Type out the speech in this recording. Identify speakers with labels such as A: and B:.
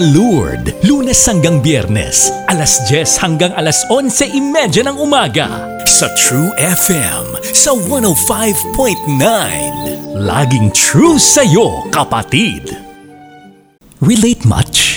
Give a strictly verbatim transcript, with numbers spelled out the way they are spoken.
A: Lourdes, Lunes hanggang Biyernes, alas diyes hanggang alas onse imedya ng umaga. Sa True F M, sa one oh five point nine. Laging true sa'yo, kapatid. Relate much?